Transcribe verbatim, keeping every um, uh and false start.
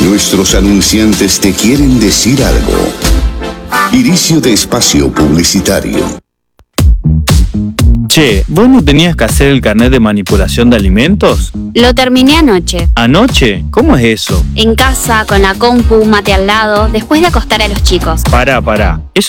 Nuestros anunciantes te quieren decir algo. Inicio de espacio publicitario. Che, ¿vos no tenías que hacer el carnet de manipulación de alimentos? Lo terminé anoche. ¿Anoche? ¿Cómo es eso? En casa, con la compu, mate al lado, después de acostar a los chicos. Pará, pará.